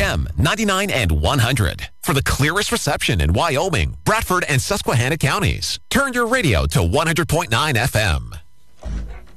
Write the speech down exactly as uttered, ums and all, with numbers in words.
M, ninety-nine and one hundred. For the clearest reception in Wyoming, Bradford, and Susquehanna counties, turn your radio to one hundred point nine F M.